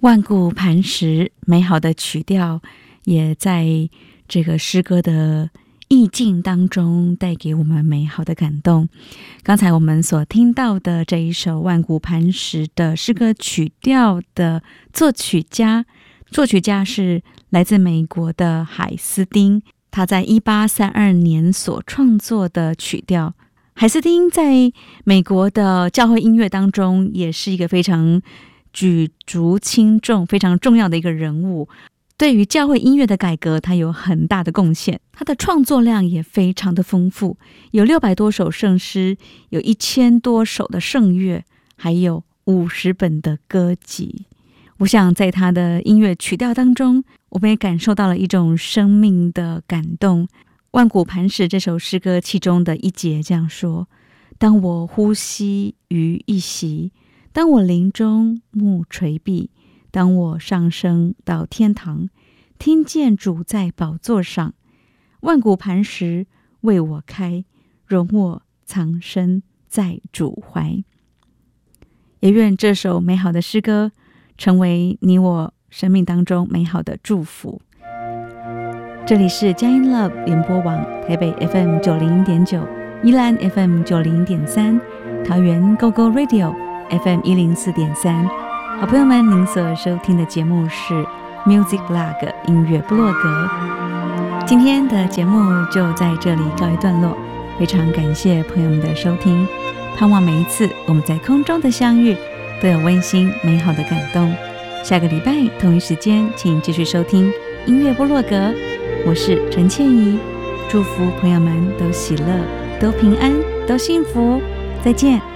万古磐石，美好的曲调也在这个诗歌的意境当中带给我们美好的感动。刚才我们所听到的这一首万古磐石的诗歌曲调的作曲家是来自美国的海斯汀，他在1832年所创作的曲调。海斯汀在美国的教会音乐当中也是一个非常举足轻重、非常重要的一个人物，对于教会音乐的改革，他有很大的贡献。他的创作量也非常的丰富，有600多首圣诗，有1000多首的圣乐，还有50本的歌集。我想在他的音乐曲调当中，我们也感受到了一种生命的感动。万古磐石这首诗歌其中的一节这样说：当我呼吸于一息，当我临终目垂闭，当我上升到天堂，听见主在宝座上，万古磐石为我开，容我藏身在主怀。也愿这首美好的诗歌成为你我生命当中美好的祝福。这里是佳音 Love 联播网，台北 FM 90.9，宜兰 FM 90.3，桃园 GoGo Radio FM 104.3。好朋友们，您所收听的节目是 Music Blog 音乐部落格。今天的节目就在这里告一段落，非常感谢朋友们的收听，盼望每一次我们在空中的相遇都有温馨美好的感动。下个礼拜同一时间，请继续收听音乐部落格，我是陈倩怡，祝福朋友们都喜乐，都平安，都幸福，再见。